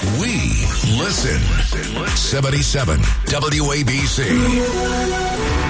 We listen. 77 WABC.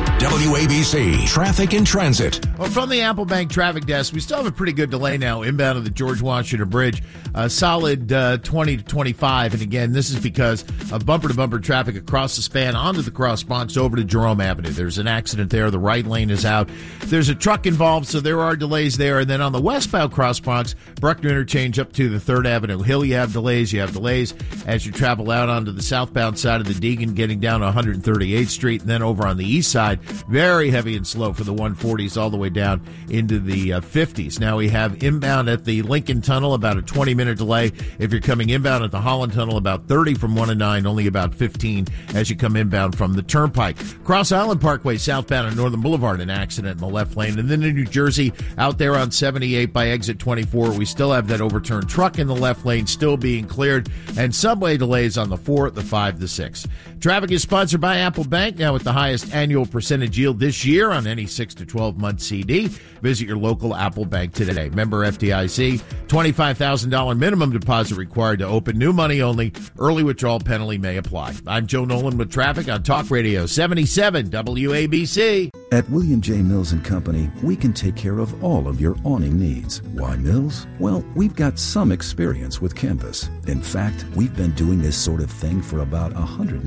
WABC Traffic and Transit. Well, from the Apple Bank traffic desk, we still have a pretty good delay now inbound of the George Washington Bridge. Solid 20 to 25. And again, this is because of bumper-to-bumper traffic across the span onto the crosswalks over to Jerome Avenue. There's an accident there. The right lane is out. There's a truck involved, so there are delays there. And then on the westbound crosswalks, Bruckner Interchange up to the 3rd Avenue Hill, you have delays. You have delays as you travel out onto the southbound side of the Deegan, getting down to 138th Street. And then over on the east side, very heavy and slow for the 140s all the way down into the 50s. Now we have inbound at the Lincoln Tunnel, about a 20-minute delay. If you're coming inbound at the Holland Tunnel, about 30 from 1 to 9, only about 15 as you come inbound from the Turnpike. Cross Island Parkway, southbound at Northern Boulevard, an accident in the left lane. And then in New Jersey, out there on 78 by exit 24, we still have that overturned truck in the left lane still being cleared, and subway delays on the 4, the 5, the 6. Traffic is sponsored by Apple Bank, now with the highest annual percentage yield this year on any 6 to 12-month CD. Visit your local Apple Bank today. Member FDIC, $25,000 minimum deposit required to open. New money only. Early withdrawal penalty may apply. I'm Joe Nolan with traffic on Talk Radio 77 WABC. At William J. Mills & Company, we can take care of all of your awning needs. Why Mills? Well, we've got some experience with canvas. In fact, we've been doing this sort of thing for about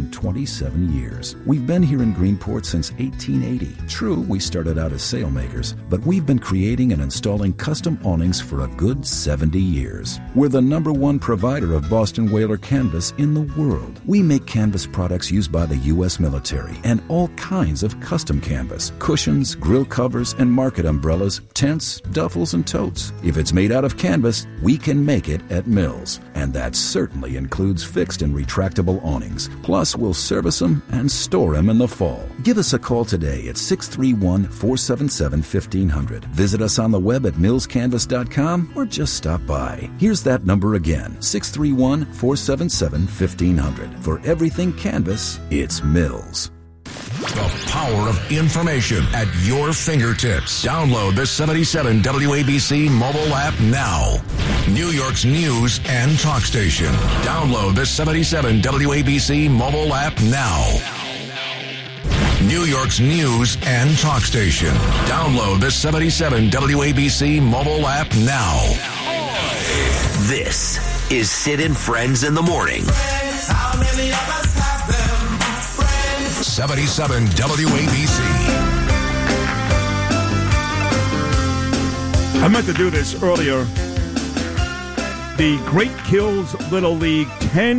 127 years. We've been here in Greenport since 1880. True, we started out as sailmakers, but we've been creating and installing custom awnings for a good 70 years. We're the #1 provider of Boston Whaler canvas in the world. We make canvas products used by the U.S. military and all kinds of custom canvas. Cushions, grill covers, and market umbrellas, tents, duffels, and totes. If it's made out of canvas, we can make it at Mills. And that certainly includes fixed and retractable awnings. Plus, we'll service them and store them in the fall. Give us a call today at 631-477-1500. Visit us on the web at millscanvas.com or just stop by. Here's that number again, 631-477-1500. For everything canvas, it's Mills. The power of information at your fingertips. Download the 77 WABC mobile app now. New York's news and talk station. Download the 77 WABC mobile app now. New York's news and talk station. Download the 77 WABC mobile app now. This is Sid and Friends in the Morning. How many of us have them? Friends. 77 WABC. I meant to do this earlier. The Great Kills Little League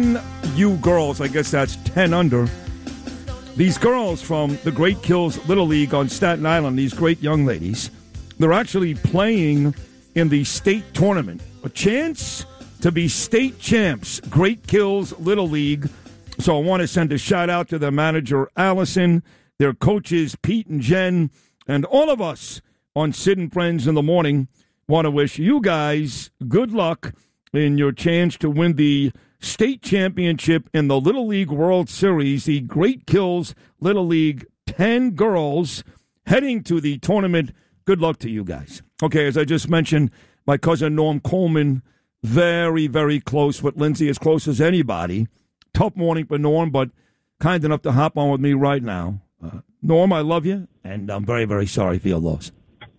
10U girls, I guess that's 10 under. These girls from the Great Kills Little League on Staten Island, these great young ladies, they're actually playing in the state tournament. A chance to be state champs, Great Kills Little League. So I want to send a shout-out to their manager, Allison, their coaches, Pete and Jen, and all of us on Sid and Friends in the Morning. Want to wish you guys good luck in your chance to win the state championship in the Little League World Series. The Great Kills Little League 10 girls heading to the tournament. Good luck to you guys. Okay, as I just mentioned, my cousin Norm Coleman, very, very close with Lindsay, as close as anybody. Tough morning for Norm, but kind enough to hop on with me right now. Norm, I love you, and I'm very, very sorry for your loss.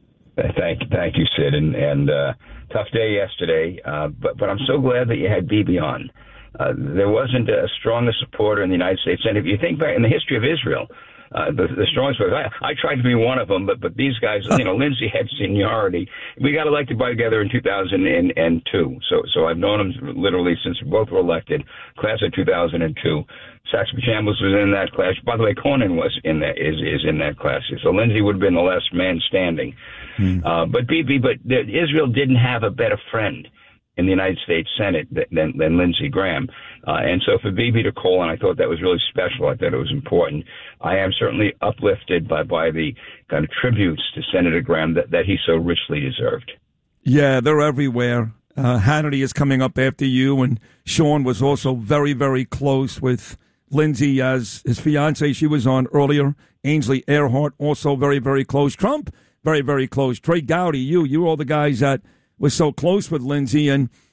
Thank you, Sid, and tough day yesterday, but I'm so glad that you had Bibi on. There wasn't a stronger supporter in the United States, and if you think back in the history of Israel, the strongest was I tried to be one of them, but these guys, Lindsay had seniority. We got elected together in 2002, so I've known them literally since we both were elected, class of 2002. Saxby Chambliss was in that class. By the way, Conan is in that class. So Lindsay would have been the last man standing. But Israel didn't have a better friend in the United States Senate than Lindsey Graham. And so for Bibi to call, and I thought that was really special. I thought it was important. I am certainly uplifted by the kind of tributes to Senator Graham that he so richly deserved. Yeah, they're everywhere. Hannity is coming up after you, and Sean was also very, very close with Lindsay as his fiancée. She was on earlier. Ainsley Earhart, also very, very close. Trump, very, very close. Trey Gowdy, you were all the guys that was so close with Lindsay. And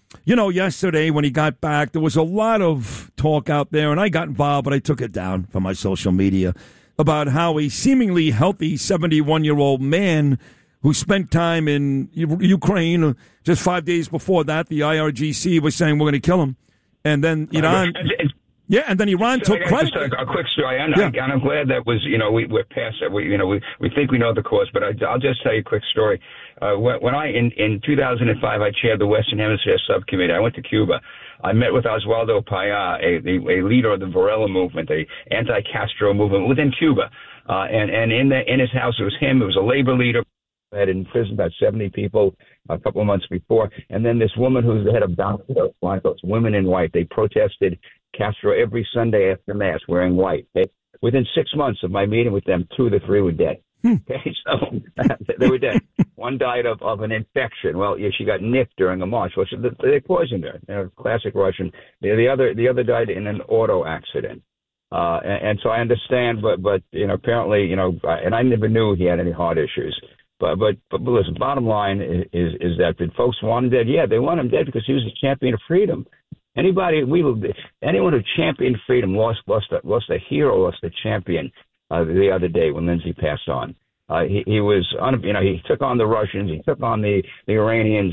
Yesterday when he got back, there was a lot of talk out there, and I got involved, but I took it down from my social media, about how a seemingly healthy 71-year-old man who spent time in Ukraine just 5 days before that, the IRGC was saying we're going to kill him. And then Iran... Yeah, and then Iran took credit. Just a quick story, and I'm glad that was, we're past that. We think we know the cause, but I'll just tell you a quick story. When in 2005, I chaired the Western Hemisphere Subcommittee. I went to Cuba. I met with Oswaldo Paya, a leader of the Varela movement, the anti-Castro movement within Cuba. And in his house, it was him. It was a labor leader. Had in prison about 70 people a couple of months before. And then this woman who's the head of Blancos, Women in White. They protested Castro every Sunday after Mass wearing white. Within 6 months of my meeting with them, 2 of the 3 were dead. Okay, so they were dead. One died of an infection. Well, she got nicked during a march. Well, they poisoned her. Classic Russian. The other died in an auto accident. And so I understand, but apparently, and I never knew he had any heart issues. But listen, bottom line is that did folks want him dead? Yeah, they want him dead because he was a champion of freedom. Anyone who championed freedom lost a hero, lost a champion the other day when Lindsay passed on. He was, he took on the Russians, he took on the Iranians,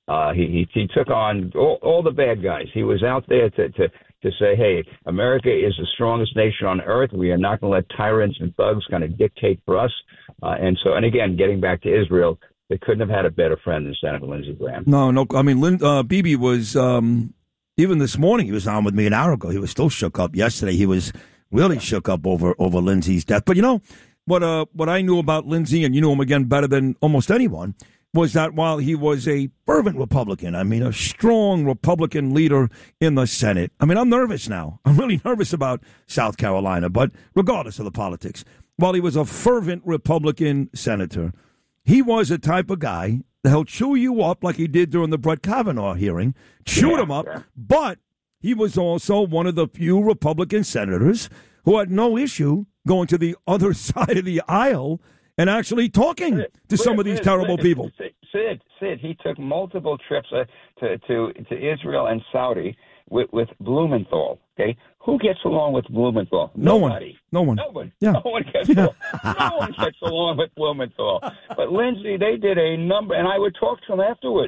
he took on all the bad guys. He was out there to say, hey, America is the strongest nation on earth. We are not going to let tyrants and thugs kind of dictate for us. And again, getting back to Israel, they couldn't have had a better friend than Senator Lindsey Graham. No. I mean, Bibi was, even this morning, he was on with me an hour ago. He was still shook up. Yesterday, he was really shook up over Lindsey's death. But what I knew about Lindsey, and you knew him again better than almost anyone, was that while he was a fervent Republican, a strong Republican leader in the Senate, I'm nervous now. I'm really nervous about South Carolina, but regardless of the politics, while he was a fervent Republican senator, he was a type of guy that he'll chew you up like he did during the Brett Kavanaugh hearing, chewed him up, but he was also one of the few Republican senators who had no issue going to the other side of the aisle and actually talking to some of these terrible people. Sid, he took multiple trips to Israel and Saudi with Blumenthal. Okay, who gets along with Blumenthal? Nobody. No one. Yeah. No one gets along. No one gets along with Blumenthal. But Lindsey, they did a number, and I would talk to him afterwards.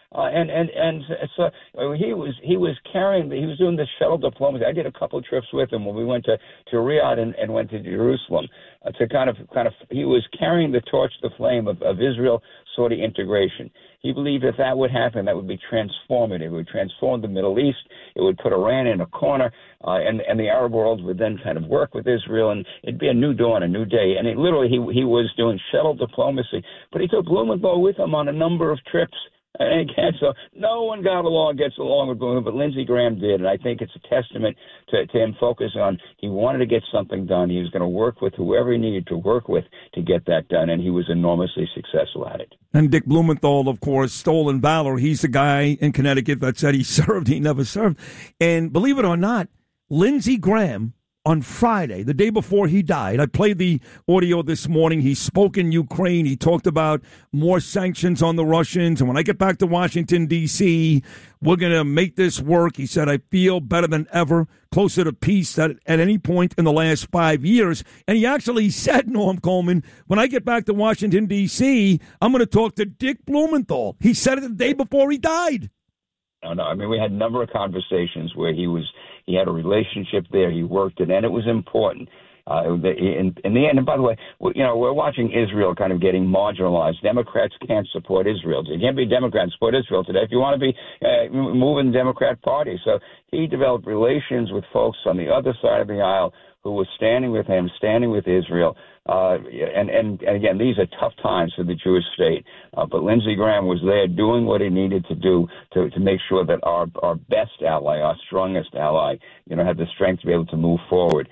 And so he was doing the shuttle diplomacy. I did a couple of trips with him when we went to Riyadh and went to Jerusalem to kind of he was carrying the torch, the flame of Israel-Saudi integration. He believed if that would happen, that would be transformative. It would transform the Middle East. It would put Iran in a corner, and the Arab world would then kind of work with Israel, and it'd be a new dawn, a new day. And he was doing shuttle diplomacy, but he took Blumenthal with him on a number of trips. And again, so no one gets along with Blumenthal, but Lindsey Graham did, and I think it's a testament to him focus on he wanted to get something done. He was going to work with whoever he needed to work with to get that done, and he was enormously successful at it. And Dick Blumenthal, of course, stolen valor. He's the guy in Connecticut that said he served, he never served. And believe it or not, Lindsey Graham, on Friday, the day before he died, I played the audio this morning. He spoke in Ukraine. He talked about more sanctions on the Russians. And when I get back to Washington, D.C., we're going to make this work. He said, I feel better than ever, closer to peace than at any point in the last 5 years. And he actually said, Norm Coleman, when I get back to Washington, D.C., I'm going to talk to Dick Blumenthal. He said it the day before he died. No. We had a number of conversations where he had a relationship there. He worked it, and it was important. In the end, and by the way, we're watching Israel kind of getting marginalized. Democrats can't support Israel. You can't be a Democrat and support Israel today if you want to be moving the Democrat Party. So he developed relations with folks on the other side of the aisle who was standing with him, standing with Israel. And again, these are tough times for the Jewish state. But Lindsey Graham was there doing what he needed to do to make sure that our best ally, our strongest ally, had the strength to be able to move forward.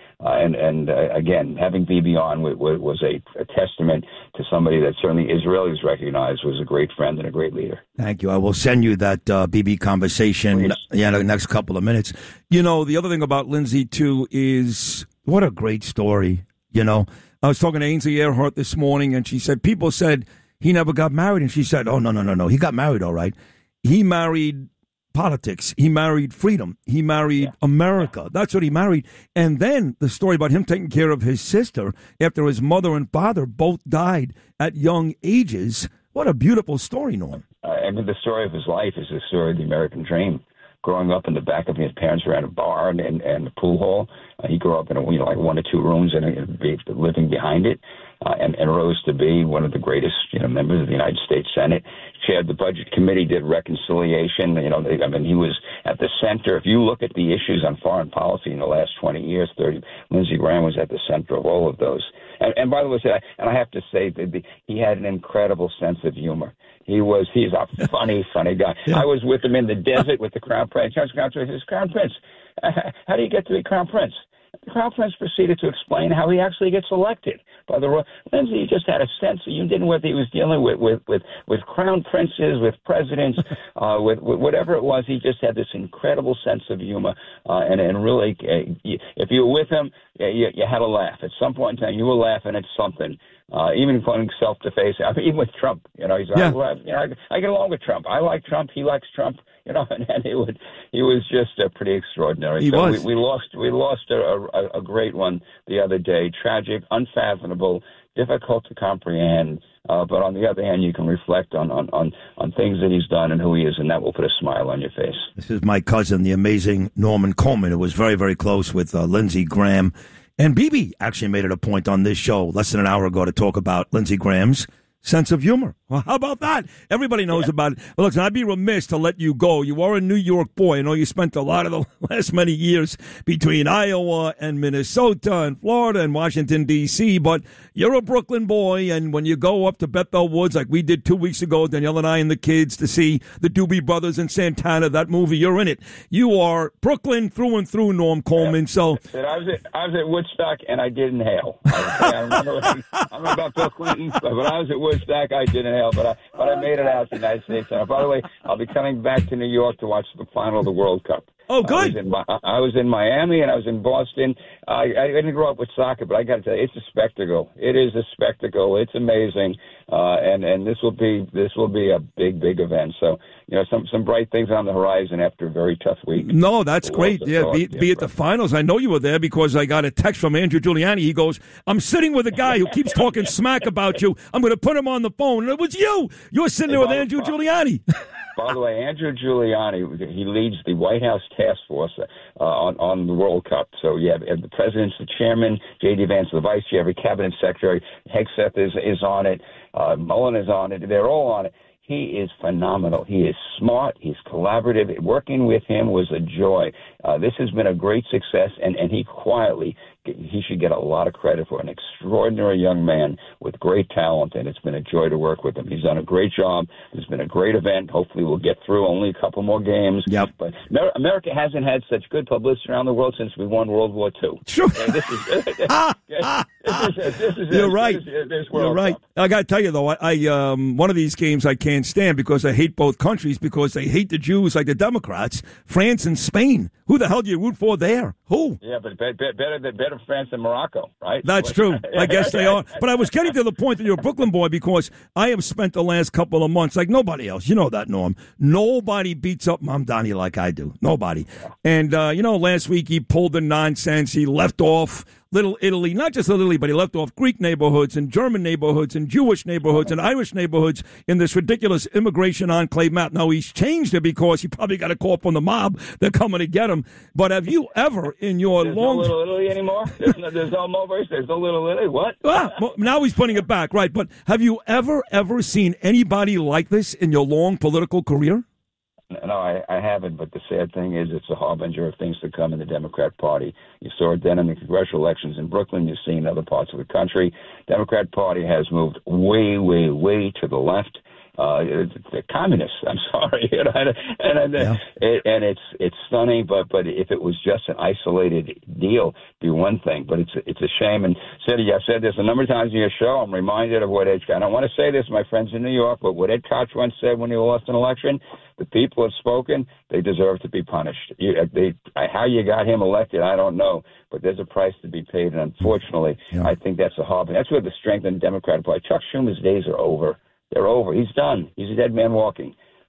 Again, having Bibi on was a testament to somebody that certainly Israelis recognized was a great friend and a great leader. Thank you. I will send you that Bibi conversation in the next couple of minutes. The other thing about Lindsey, too, is what a great story, I was talking to Ainsley Earhart this morning, and she said, people said he never got married. And she said, oh, no. He got married, all right. He married politics. He married freedom. He married America. That's what he married. And then the story about him taking care of his sister after his mother and father both died at young ages. What a beautiful story, Norm. I mean, the story of his life is the story of the American dream. Growing up in the back of his parents ran a bar and a pool hall. He grew up in like 1 or 2 rooms and living behind it, and rose to be one of the greatest members of the United States Senate. Chaired the Budget Committee, did reconciliation. He was at the center. If you look at the issues on foreign policy in the last 20 years, Lindsey Graham was at the center of all of those. And by the way, I have to say that he had an incredible sense of humor. He's a funny guy. Yeah. I was with him in the desert with the Crown Prince. Crown Prince, how do you get to be Crown Prince? The Crown Prince proceeded to explain how he actually gets elected by the royal. Lindsey just had a sense that you didn't know whether he was dealing with crown princes, with presidents, with whatever it was. He just had this incredible sense of humor, and really, if you were with him, you had a laugh. At some point in time, you were laughing at something. Even putting self to face. I mean, even with Trump, I get along with Trump. I like Trump. He likes Trump. And he was just pretty extraordinary. He was. We lost a great one the other day. Tragic, unfathomable, difficult to comprehend. But on the other hand, you can reflect on things that he's done and who he is, and that will put a smile on your face. This is my cousin, the amazing Norman Coleman, who was very, very close with Lindsey Graham. And BB actually made it a point on this show less than an hour ago to talk about Lindsey Graham's sense of humor. Well, how about that? Everybody knows about it. Well, listen, I'd be remiss to let you go. You are a New York boy. I know you spent a lot of the last many years between Iowa and Minnesota and Florida and Washington, D.C., but you're a Brooklyn boy, and when you go up to Bethel Woods, like we did 2 weeks ago, Danielle and I and the kids, to see the Doobie Brothers and Santana, that movie, you're in it. You are Brooklyn through and through, Norm Coleman. So I was at Woodstock, and I didn't hail. I don't know about Bill Clinton, but I was at Woodstock, I didn't hail, but I made it out to the United States. By the way, I'll be coming back to New York to watch the final of the World Cup. Oh, good. I was in Miami and I was in Boston. I didn't grow up with soccer, but I got to tell you, it's a spectacle. It is a spectacle. It's amazing, and this will be a big event. So some bright things on the horizon after a very tough week. No, that's great. Yeah, be at the finals. I know you were there because I got a text from Andrew Giuliani. He goes, "I'm sitting with a guy who keeps talking smack about you. I'm going to put him on the phone." And it was you. You were sitting there with Andrew Giuliani. By the way, Andrew Giuliani, he leads the White House task force on the World Cup. So you have the president's the chairman, J.D. Vance the vice chair, every cabinet secretary, Hegseth is on it, Mullen is on it. They're all on it. He is phenomenal. He is smart. He's collaborative. Working with him was a joy. This has been a great success, and he should get a lot of credit for an extraordinary young man with great talent, and it's been a joy to work with him. He's done a great job. It's been a great event. Hopefully we'll get through only a couple more games. Yep. But America hasn't had such good publicity around the world since we won World War II. Sure. You're right. You're right. I got to tell you, though, I one of these games I can't stand because I hate both countries because they hate the Jews like the Democrats. France and Spain. Who the hell do you root for there? Who? Yeah, but better France than Morocco, right? That's true. I guess they are. But I was getting to the point that you're a Brooklyn boy because I have spent the last couple of months like nobody else. You know that, Norm. Nobody beats up Mamdani like I do. Nobody. And, last week he pulled the nonsense. He left off Little Italy, not just Little Italy, but he left off Greek neighborhoods and German neighborhoods and Jewish neighborhoods and Irish neighborhoods in this ridiculous immigration enclave map. Now, he's changed it because he probably got a call from the mob. They're coming to get him. But have you ever in your There's no Little Italy anymore? There's no There's no Little Italy? What? Well, now he's putting it back, right. But have you ever seen anybody like this in your long political career? No, I haven't, but the sad thing is it's a harbinger of things to come in the Democrat Party. You saw it then in the congressional elections in Brooklyn. You've seen other parts of the country. Democrat Party has moved way, way, way to the left. The communists, I'm sorry, and it's stunning. But if it was just an isolated deal, it'd be one thing. But it's a shame. And I've said this a number of times in your show. I'm reminded of what Ed. I don't want to say this, my friends in New York, but what Ed Koch once said when he lost an election. The people have spoken. They deserve to be punished. How you got him elected, I don't know, but there's a price to be paid. And unfortunately, I think that's a hobby. That's where the strength in the Democratic Party. Chuck Schumer's days are over. They're over. He's done. He's a dead man walking.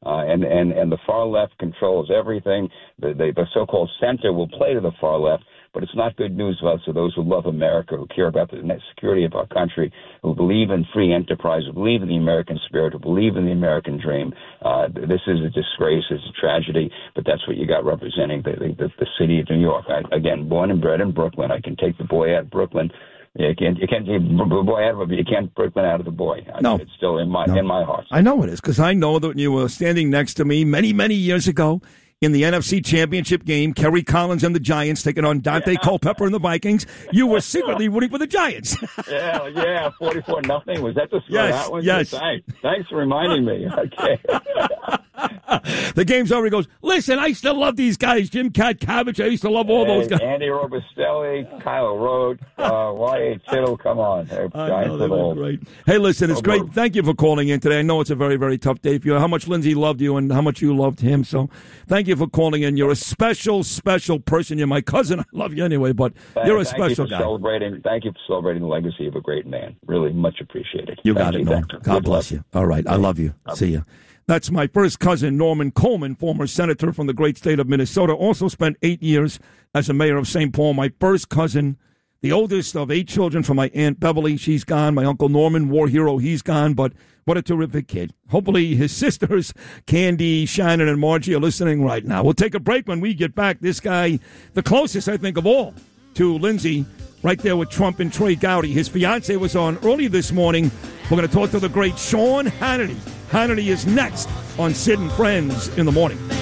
and the far left controls everything. The so-called center will play to the far left, but it's not good news for us, for those who love America, who care about the security of our country, who believe in free enterprise, who believe in the American spirit, who believe in the American dream. This is a disgrace, it's a tragedy, but that's what you got representing the city of New York. Again, born and bred in Brooklyn. I can take the boy out of Brooklyn. You can't take the boy out of it, but you can't Brooklyn out of the boy. No. It's still in my heart. I know it is, because I know that you were standing next to me many, many years ago in the NFC Championship game, Kerry Collins and the Giants taking on Dante Culpepper and the Vikings. You were secretly rooting for the Giants. yeah, 44-0. Was that the score? Yes, that one? yes. Thanks for reminding me. Okay. The game's over. He goes, listen, I still love these guys. Jim Katkovich, I used to love all those guys. Andy Robustelli, Kyle Rhodes, Y.A. Tittle, come on. Giants are old. Great. Hey, listen, it's great. Thank you for calling in today. I know it's a very, very tough day for you. How much Lindsay loved you and how much you loved him. So thank you for calling in. You're a special, special person. You're my cousin. I love you anyway, but you're a special guy. Thank you for celebrating the legacy of a great man. Really much appreciated. You got it, Norm. God bless you. All right. I love you. See you. That's my first cousin, Norman Coleman, former senator from the great state of Minnesota. Also spent 8 years as a mayor of St. Paul. My first cousin, the oldest of 8 children from my Aunt Beverly. She's gone. My Uncle Norman, war hero, he's gone. But what a terrific kid. Hopefully his sisters, Candy, Shannon, and Margie, are listening right now. We'll take a break. When we get back, this guy, the closest, I think, of all to Lindsay, right there with Trump and Trey Gowdy. His fiancée was on early this morning. We're going to talk to the great Sean Hannity. Hannity is next on Sid and Friends in the Morning.